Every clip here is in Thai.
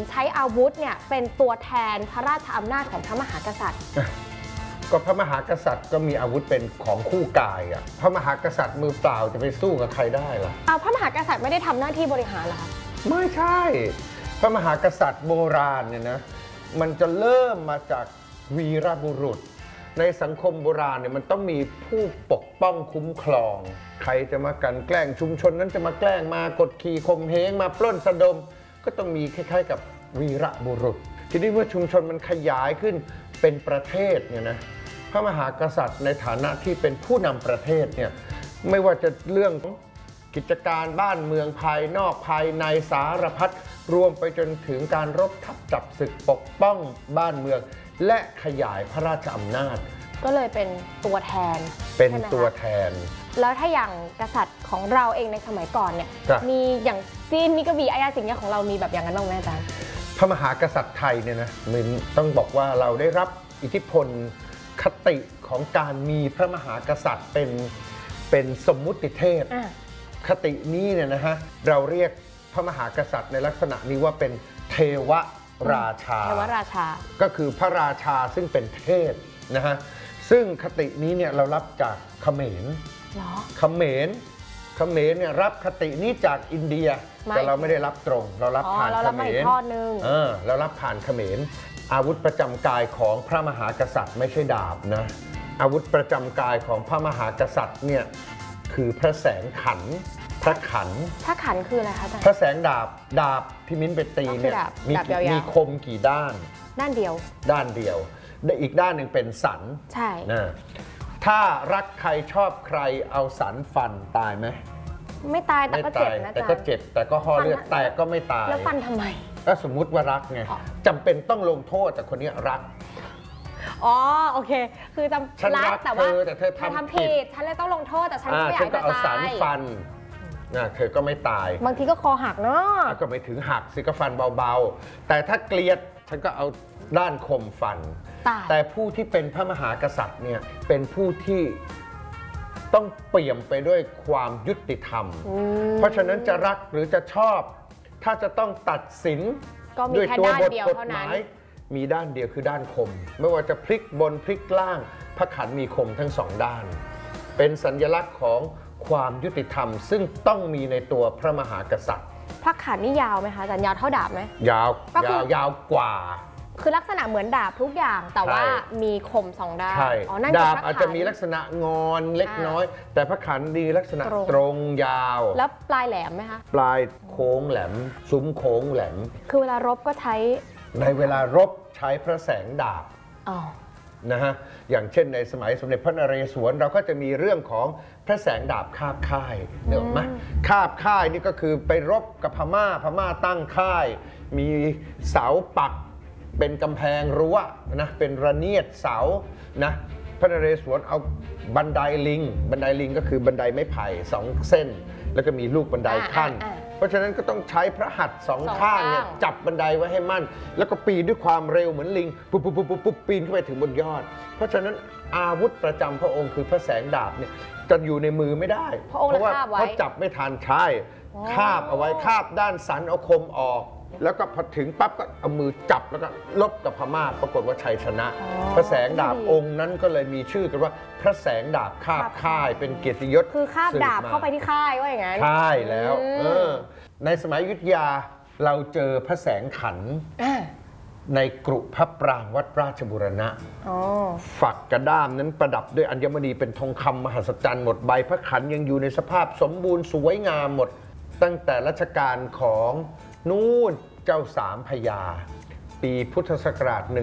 ใช้อาวุธเนี่ยเป็นตัวแทนพระราชอำนาจของพระมหากษัตริย์ก็พระมหากษัตริย์ก็มีอาวุธเป็นของคู่กายอ่ะพระมหากษัตริย์มือเปล่าจะไปสู้กับใครได้ล่ะพระมหากษัตริย์ไม่ได้ทำหน้าที่บริหารเหรอคะไม่ใช่พระมหากษัตริย์โบราณเนี่ยนะมันจะเริ่มมาจากวีรบุรุษในสังคมโบราณเนี่ยมันต้องมีผู้ปกป้องคุ้มครองใครจะมากันแกล้งชุมชนนั้นจะมาแกล้งมากดขี่ข่มเหงมาปล้นสะดมก็ต้องมีคล้ายๆกับวีรบุรุษทีนี้เมื่อชุมชนมันขยายขึ้นเป็นประเทศเนี่ยนะพระมหากษัตริย์ในฐานะที่เป็นผู้นำประเทศเนี่ยไม่ว่าจะเรื่องกิจการบ้านเมืองภายนอกภายในสารพัดรวมไปจนถึงการรบทัพจับศึกปกป้องบ้านเมืองและขยายพระราชอำนาจก็เลยเป็นตัวแทนเป็นตัวแทนแล้วถ้าอย่างกษัตริย์ของเราเองในสมัยก่อนเนี่ยมีอย่างจีนมีกระบี่อายาสิงห์ของเรามีแบบอย่างนั้นบ้างไหมอาจารย์พระมหากษัตริย์ไทยเนี่ยนะมันต้องบอกว่าเราได้รับอิทธิพลคติของการมีพระมหากษัตริย์เป็นสมมุติเทพคตินี้เนี่ยนะฮะเราเรียกพระมหากษัตริย์ในลักษณะนี้ว่าเป็นเทวราชาก็คือพระราชาซึ่งเป็นเทพนะฮะซึ่งคตินี้เนี่ยเรารับจากเขมรเขมรเนี่ยรับคตินี้จากอินเดียแต่เราไม่ได้รับตรงเรารับผ่านเขมรเรารับผ่านเขมรอาวุธประจำกายของพระมหากษัตริย์ไม่ใช่ดาบนะอาวุธประจำกายของพระมหากษัตริย์เนี่ยคือพระแสงขันพระขันคืออะไรคะอาจารย์พระแสงดาบที่มิ้นไปตีเนี่ยมีคมกี่ด้านเดียวอีกด้านหนึ่งเป็นสันใช่นะถ้ารักใครชอบใครเอาสันฟันตายไหมไม่ตายแต่ก็เจ็บนะจ๊ะแต่ก็เจ็บแต่ก็ห่อเลือดแต่ก็ไม่ตายแล้วฟันทำไมก็สมมุติว่ารักไงจำเป็นต้องลงโทษแต่คนนี้รักโอเคคือจำรักแต่ว่าเธอทำผิดฉันเลยต้องลงโทษแต่ฉันไม่อยากจะตายก็เอาสันฟันเธอก็ไม่ตายบางทีก็คอหักเนาะก็ไม่ถึงหักสิก็ฟันเบาๆแต่ถ้าเกลียดฉันก็เอาด้านคมฟันแต่ผู้ที่เป็นพระมหากษัตริย์เนี่ยเป็นผู้ที่ต้องเปี่ยมไปด้วยความยุติธรรมเพราะฉะนั้นจะรักหรือจะชอบถ้าจะต้องตัดสินด้วยตัวบทกฎหมายมีด้านเดียวคือด้านคมไม่ว่าจะพลิกบนพลิกล่างพระขันมีคมทั้งสองด้านเป็นสัญลักษณ์ของความยุติธรรมซึ่งต้องมีในตัวพระมหากษัตริย์พระขันนี่ยาวไหมคะอาจารย์ยาวเท่าดาบไหมยาวกว่าคือลักษณะเหมือนดาบทุกอย่างแต่ว่ามีคมสองด้านดาบอาจจะมีลักษณะงอนเล็กน้อยแต่พระขันดีลักษณะตรงยาวแล้วปลายแหลมไหมคะปลายโค้งแหลมซุ้มโค้งแหลมคือเวลารบก็ใช้ในเวลารบใช้พระแสงดาบนะฮะอย่างเช่นในสมัยสมเด็จพระนเรศวรเราก็จะมีเรื่องของพระแสงดาบคาบค่ายเห็นไหมคาบค่ายนี่ก็คือไปรบกับพม่าตั้งค่ายมีเสาปักเป็นกำแพงรั้วนะเป็นระเนียดเสานะพระนเรศวรเอาบันไดลิงก็คือบันไดไม้ไผ่2 เส้นแล้วก็มีลูกบันไดขั้นเพราะฉะนั้นก็ต้องใช้พระหัตถ์2 ข้างเนี่ยจับบันไดไว้ให้มั่นแล้วก็ปีนด้วยความเร็วเหมือนลิงปุ๊บปีนขึ้นไปถึงบนยอดเพราะฉะนั้นอาวุธประจำพระองค์คือพระแสงดาบเนี่ยจะอยู่ในมือไม่ได้เพราะว่าเขาจับไม่ทันใช่คาบเอาไว้คาบด้านสันเอาคมออกแล้วก็พอถึงปั๊บก็เอามือจับแล้วก็ลบกับพม่าปรากฏว่าชัยชนะพระแสงดาบองค์นั้นก็เลยมีชื่อกันว่าพระแสงดาบคาบค่ายเป็นเกียรติยศคือคาบดาบเข้าไปที่ค่ายว่าอย่างนั้นใช่แล้วในสมัยอยุธยาเราเจอพระแสงขันในกรุพระปรางวัดราชบูรณะฝักกระด้ามนั้นประดับด้วยอัญมณีเป็นทองคำมหัศจรรย์หมดใบพระขันยังอยู่ในสภาพสมบูรณ์สวยงามหมดตั้งแต่รัชกาลของนู่นเจ้าสามพญาปีพุทธศักราช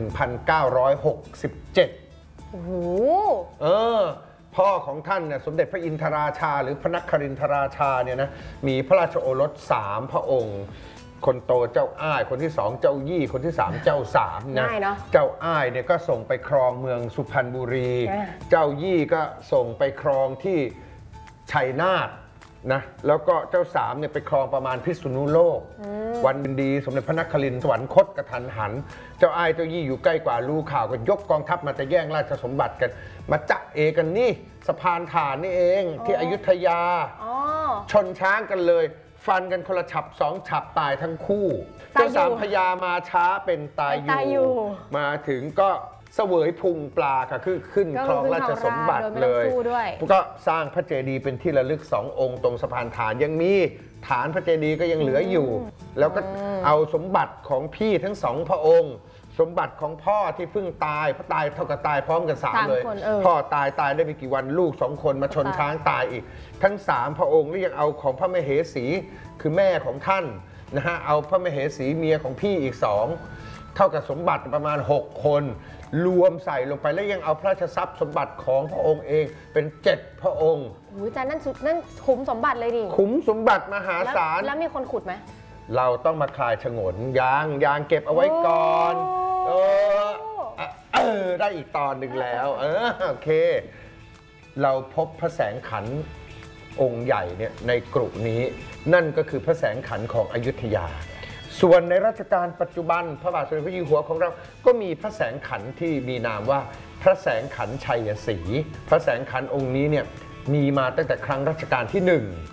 1967 โอ้โหพ่อของท่านเนี่ยสมเด็จพระอินทราชาหรือพระนครินทราชาเนี่ยนะมีพระราชโอรส3 พระองค์คนโตเจ้าอ้ายคนที่2เจ้ายี่คนที่3เจ้าสามนะเจ้าอ้ายเนี่ยก็ส่งไปครองเมืองสุพรรณบุรีเจ้ายี่ก็ส่งไปครองที่ชัยนาทนะแล้วก็เจ้าสามเนี่ยไปครองประมาณพิษณุโลกวันดีสมเด็จพระนครินทร์สวรรคตกระทันหันเจ้าอ้ายเจ้ายี่อยู่ใกล้กว่ารู้ข่าวก็ยกกองทัพมาจะแย่งราชสมบัติกันมาจะเอกันนี่สะพานฐานนี่เองที่อยุธยาชนช้างกันเลยฟันกันคนละฉับสองฉับตายทั้งคู่เจ้าสามพญามาช้าเป็นตายอยู่มาถึงก็เสวยพุงปลาค่ะคือขึ้นครองราชสมบัติเลยก็สร้างพระเจดีย์เป็นที่ระลึก2 องค์ตรงสะพานฐานยังมีฐานพระเจดีย์ก็ยังเหลืออยู่แล้วก็เอาสมบัติของพี่ทั้ง2 พระองค์สมบัติของพ่อที่เพิ่งตายเพราะตายเท่ากับตายพร้อมกัน3เลยพ่อตายได้ไม่กี่วันลูก2 คนมาชนช้างตายอีกทั้ง3 พระองค์นี่ยังเอาของพระมเหสีคือแม่ของท่านนะฮะเอาพระมเหสีเมียของพี่อีก2เท่ากับสมบัติประมาณ6 คนรวมใส่ลงไปแล้วยังเอาพระราชทรัพย์สมบัติของพระองค์เองเป็น7 พระองค์โอ้ยแต่นั่นขุมสมบัติเลยดิขุมสมบัติมหาศาลแล้วมีคนขุดไหมเราต้องมาคลายฉงนยางเก็บเอาไว้ก่อนได้อีกตอนหนึ่งแล้วโอเคเราพบพระแสงขันองค์ใหญ่เนี่ยในกรุนี้นั่นก็คือพระแสงขันของอยุธยาส่วนในรัชกาลปัจจุบันพระบาทสมเด็จพระเจ้าอยู่หัวของเราก็มีพระแสงขันที่มีนามว่าพระแสงขันชัยศรีพระแสงขันองค์นี้เนี่ยมีมาตั้งแต่ครั้งรัชกาลที่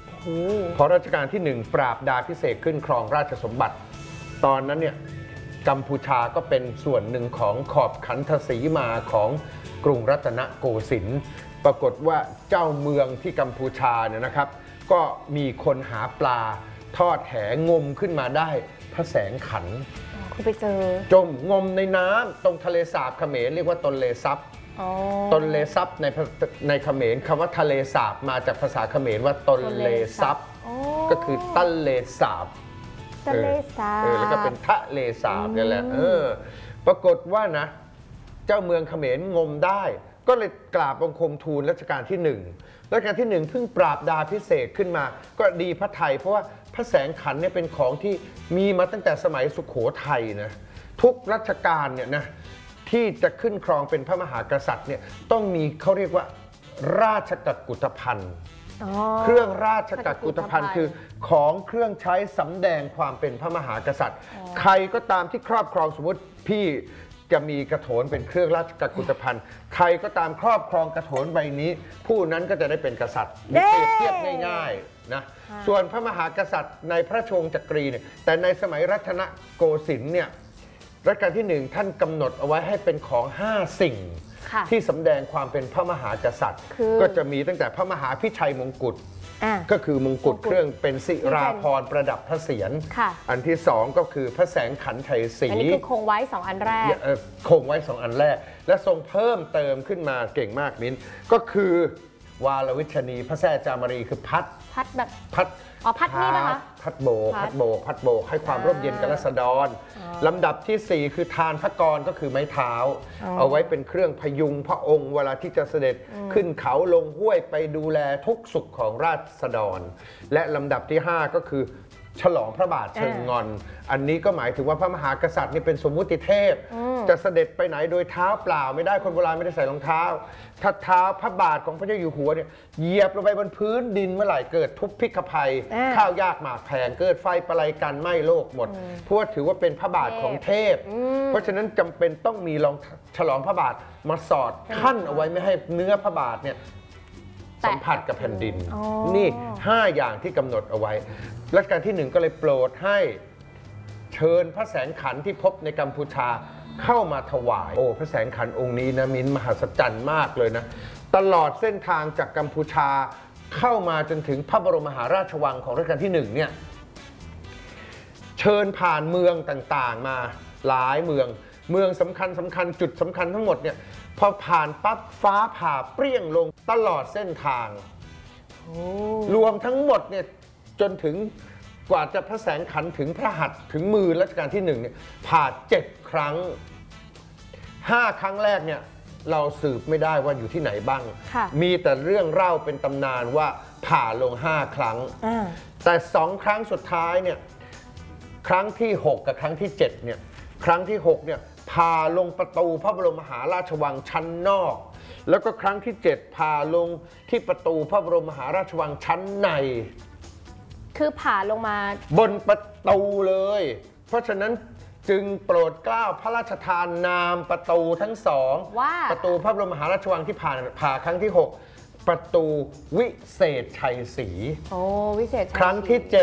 1พอรัชกาลที่1ปราบดาพิเศษขึ้นครองราชสมบัติตอนนั้นเนี่ยกัมพูชาก็เป็นส่วนหนึ่งของขอบขันธสีมาของกรุงรัตนโกสินทร์ปรากฏว่าเจ้าเมืองที่กัมพูชาเนี่ยนะครับก็มีคนหาปลาทอดแหงมขึ้นมาได้พระแสงขันคุณไปเจอจมงมในน้ำตรงทะเลสาบเขมรเรียกว่าตนเลซับตนเลซับในเขมรคำว่าทะเลสาบมาจากภาษาเขมรว่าตนเลซับก็คือตันเลสาบแล้วก็เป็นทะเลสาบนี่แหละปรากฏว่านะเจ้าเมืองเขมรงมได้ก็เลยกราบบังคมทูลรัชกาลที่1รัชกาลที่1เพิ่งปราบดาพิเศษขึ้นมาก็ดีพระไทยเพราะว่าพระแสงขันเนี่ยเป็นของที่มีมาตั้งแต่สมัยสุโขทัยนะทุกรัชกาลเนี่ยนะที่จะขึ้นครองเป็นพระมหากษัตริย์เนี่ยต้องมีเขาเรียกว่าราชกักกุฏภัณฑ์เครื่องราชกักกุฏภัณฑ์คือของเครื่องใช้สำแดงความเป็นพระมหากษัตริย์ใครก็ตามที่ครอบครองสมมติพี่จะมีกระโถนเป็นเครื่องราชกักกุฏภัณฑ์ใครก็ตามครอบครองกระโถนใบนี้ผู้นั้นก็จะได้เป็นกษัตริย์เปรียบเทียบง่ายๆนะส่วนพระมหากษัตริย์ในพระชวงศ์จักรีเนี่ยแต่ในสมัยรัตนโกสินทร์เนี่ยรัชกาลที่1ท่านกำหนดเอาไว้ให้เป็นของ5 สิ่งที่สำแดงความเป็นพระมหากษัตริย์ก็จะมีตั้งแต่พระมหาพิชัยมงกุฎก็คือมงกุฎเครื่องเป็นศิราภรณ์ประดับพระเศียรอันที่2ก็คือพระแสงขันชัยศรีอันนี้คือคงไว้2 อันแรกคงไว้2 อันแรกและทรงเพิ่มเติมขึ้นมาเก่งมากมิ้นก็คือวาลวิชนีพระแท่จามรีคือพัดแบบพัดนี่นะคะพัดโบกให้ความร่มเย็นกับราษฎรลำดับที่4คือทานพระกรก็คือไม้เท้าเอาไว้เป็นเครื่องพยุงพระองค์เวลาที่จะเสด็จขึ้นเขาลงห้วยไปดูแลทุกสุขของราษฎรและลำดับที่5ก็คือฉลองพระบาทเชิงงอนอันนี้ก็หมายถึงว่าพระมหากษัตริย์นี่เป็นสมมุติเทพจะเสด็จไปไหนโดยเท้าเปล่าไม่ได้คนโบราณไม่ได้ใส่รองเท้าถ้าเท้าพระบาทของพระเจ้าอยู่หัวเนี่ยเหยียบลงไปบนพื้นดินเมื่อไหร่เกิดทุพพิฆภัยข้าวยากหมากแพงเกิดไฟประไลกันไหม้โลกหมดเพราะว่าถือว่าเป็นพระบาทของเทพเพราะฉะนั้นจำเป็นต้องมีฉลองพระบาทมาสอดขั้นเอาไว้ไม่ให้เนื้อพระบาทเนี่ยสัมผัสกับแผ่นดินนี่5 อย่างที่กำหนดเอาไว้รัชกาลที่1ก็เลยโปรดให้เชิญพระแสงขันที่พบในกัมพูชาเข้ามาถวายโอ้พระแสงขันองค์นี้นะมิ้นมหัศจรรย์มากเลยนะตลอดเส้นทางจากกัมพูชาเข้ามาจนถึงพระบรมมหาราชวังของรัชกาลที่1เนี่ยเชิญผ่านเมืองต่างๆมาหลายเมืองสำคัญจุดสำคัญทั้งหมดเนี่ยพอผ่านปั๊บฟ้าผ่าเปรี้ยงลงตลอดเส้นทางรวมทั้งหมดเนี่ยจนถึงกว่าจะพระแสงขันถึงพระหัตถ์ถึงมือรัชกาลที่1เนี่ยผ่า7 ครั้ง5 ครั้งแรกเนี่ยเราสืบไม่ได้ว่าอยู่ที่ไหนบ้างมีแต่เรื่องเล่าเป็นตำนานว่าผ่าลง5 ครั้งแต่2 ครั้งสุดท้ายเนี่ยครั้งที่6กับครั้งที่7เนี่ยครั้งที่6เนี่ยพาลงประตูพระบรมมหาราชวังชั้นนอกแล้วก็ครั้งที่7พาลงที่ประตูพระบรมมหาราชวังชั้นในคือผ่าลงมาบนประตูเลยเพราะฉะนั้นจึงโปรดเกล้าพระราชทานนามประตูทั้ง2ว่าประตูพระบรมมหาราชวังที่ผ่าครั้งที่6ประตูวิเศษชัยศรีวิเศษครั้งที่7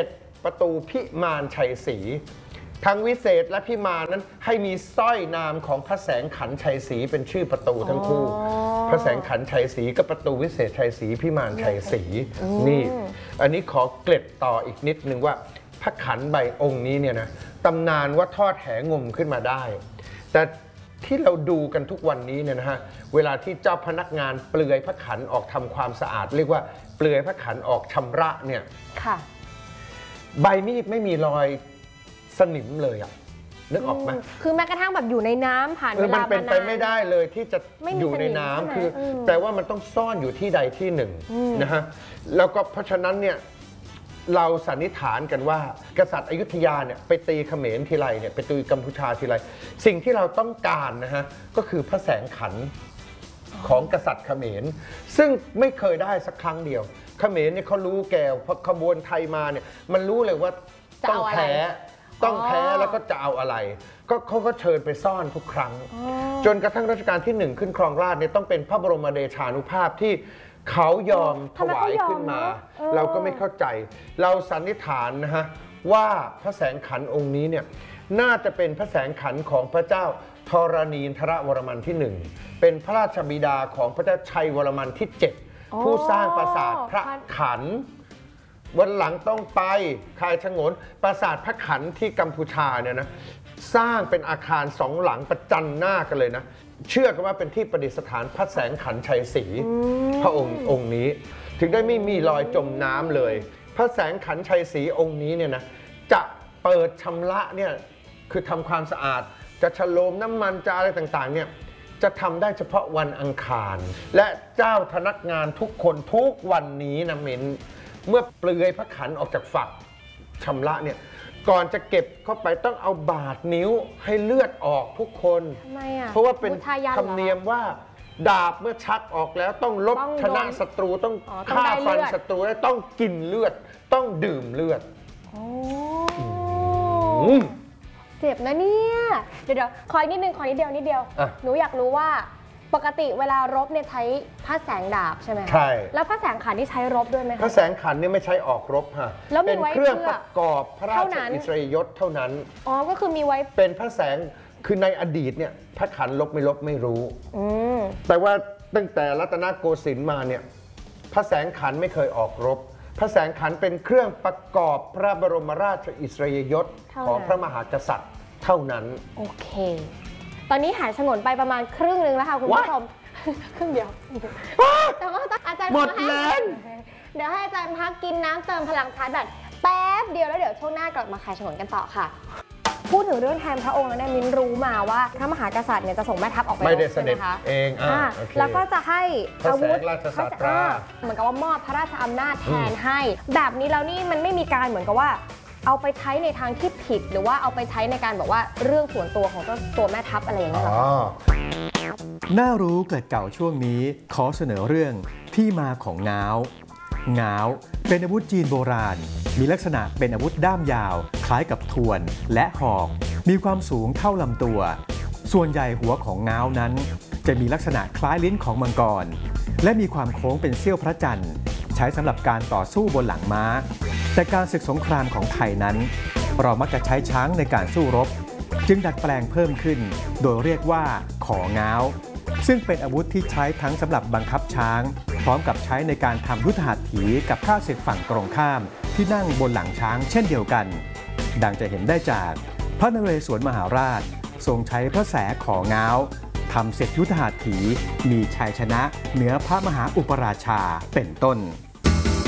ประตูพิมานชัยศรีทั้งวิเศษและพิมานนั้นให้มีสร้อยนามของพระแสงขันชัยศรีเป็นชื่อประตูทั้งคู่พระแสงขันชัยศรีกับประตูวิเศษชัยศรีพิมานชัยศรีนี่อันนี้ขอเกร็ดต่ออีกนิดนึงว่าพระขันใบองค์นี้เนี่ยนะตำนานว่าทอดแหงมขึ้นมาได้แต่ที่เราดูกันทุกวันนี้เนี่ยนะฮะเวลาที่เจ้าพนักงานเปลือยพระขันออกทำความสะอาดเรียกว่าเปลือยพระขันออกชำระเนี่ยใบมีดไม่มีรอยสนิมเลยอะนึกออกไหมคือแม้กระทั่งแบบอยู่ในน้ำผ่านเวลามันเป็นไปไม่ได้เลยที่จะอยู่ในน้ำคือแปลว่ามันต้องซ่อนอยู่ที่ใดที่หนึ่งนะฮะแล้วก็เพราะฉะนั้นเนี่ยเราสันนิษฐานกันว่ากษัตริย์อยุธยาเนี่ยไปตีเขมรทีไรเนี่ยไปตีกัมพูชาทีไรสิ่งที่เราต้องการนะฮะก็คือพระแสงขันของกษัตริย์เขมรซึ่งไม่เคยได้สักครั้งเดียวเขมรเนี่ยเขารู้แก่พอขบวนไทยมาเนี่ยมันรู้เลยว่าต้องแพ้แล้วก็จะเอาอะไรก็เขาก็เชิญไปซ่อนทุกครั้งจนกระทั่งรัชกาลที่1ขึ้นครองราชย์เนี่ยต้องเป็นพระบรมเดชานุภาพที่เขายอมถวายขึ้นมาเราก็ไม่เข้าใจเราสันนิษฐานนะฮะว่าพระแสงขันองค์นี้เนี่ยน่าจะเป็นพระแสงขันของพระเจ้าธรณีนทรวรมันที่1เป็นพระราชบิดาของพระเจ้าชัยวรมันที่7ผู้สร้างปราสาทพระขันวันหลังต้องไปคายฉงนปราสาทพระขันที่กัมพูชาเนี่ยนะสร้างเป็นอาคาร2หลังประจันหน้ากันเลยนะเชื่อกันว่าเป็นที่ประดิษฐานพระแสงขันชัยศรีพระองค์นี้ถึงได้ไม่มีรอยจมน้ำเลยพระแสงขันชัยศรีองค์นี้เนี่ยนะจะเปิดชำระเนี่ยคือทำความสะอาดจะฉโลมน้ำมันจะอะไรต่างๆเนี่ยจะทำได้เฉพาะวันอังคารและเจ้าพนักงานทุกคนทุกวันนี้นะเมนเมื่อเปลือยพระขันออกจากฝักชำระเนี่ยก่อนจะเก็บเข้าไปต้องเอาบาดนิ้วให้เลือดออกทุกคนทำไมอ่ะเพราะว่าเป็นธรรมเนียมว่าดาบเมื่อชักออกแล้วต้องลบชนะศัตรูต้องฆ่าฟันศัตรูและต้องกินเลือดต้องดื่มเลือดเจ็บนะเนี่ยเดี๋ยวขออีกนิดนึงขอนิดเดียวหนูอยากรู้ว่าปกติเวลารบเนี่ยใช้พระแสงดาบใช่ไหมใช่แล้วพระแสงขันที่ใช้รบด้วยไหมคะพระแสงขันเนี่ยไม่ใช้ออกรบฮะเป็นเครื่องประกอบพระราชอิสริยยศเท่านั้นก็คือมีไว้เป็นพระแสงคือในอดีตเนี่ยพระขันรบไม่รู้แต่ว่าตั้งแต่รัตนโกสินทร์มาเนี่ยพระแสงขันไม่เคยออกรบพระแสงขันเป็นเครื่องประกอบพระบรมราชอิสริยยศของพระมหากษัตริย์เท่านั้นโอเคตอนนี้หายฉงนไปประมาณครึ่งนึงแล้วค่ะคุณผู้ชมครึ่งเดียวแต่ว่าอาจารย์หมดแล้วเดี๋ยวให้อาจารย์พักกินน้ำเติมพลังชาร์จแบตแป๊บเดียวแล้วเดี๋ยวช่วงหน้ากลับมาขายฉงนกันต่อค่ะพูดถึงเรื่องแทนพระองค์แล้วเนี่ยมิ้นรู้มาว่าพระมหากษัตริย์เนี่ยจะส่งแม่ทัพออกไปไม่ได้เสด็จเองแล้วก็จะให้อาวุธราชสาตราเหมือนกับว่ามอบพระราชอำนาจแทนให้แบบนี้แล้วนี่มันไม่มีการเหมือนกับว่าเอาไปใช้ในทางที่ผิดหรือว่าเอาไปใช้ในการบอกว่าเรื่องส่วนตัวของตัวแม่ทัพอะไรอย่างเงี้ยหรอน่ารู้เกิดเก่าช่วงนี้ขอเสนอเรื่องที่มาของง้าวเป็นอาวุธจีนโบราณมีลักษณะเป็นอาวุธด้ามยาวคล้ายกับทวนและหอกมีความสูงเท่าลำตัวส่วนใหญ่หัวของง้าวนั้นจะมีลักษณะคล้ายลิ้นของมังกรและมีความโค้งเป็นเสี้ยวพระจันทร์ใช้สำหรับการต่อสู้บนหลังม้าแต่การศึกสงครามของไทยนั้นเรามักจะใช้ช้างในการสู้รบจึงดัดแปลงเพิ่มขึ้นโดยเรียกว่าของ้าวซึ่งเป็นอาวุธที่ใช้ทั้งสำหรับบังคับช้างพร้อมกับใช้ในการทำยุทธหัตถีกับข้าศึกฝั่งตรงข้ามที่นั่งบนหลังช้างเช่นเดียวกันดังจะเห็นได้จากพระนเรศวรมหาราชทรงใช้พระแสของ้าวทำเสร็จยุทธหัตถีมีชัยชนะเหนือพระมหาอุปราชาเป็นต้น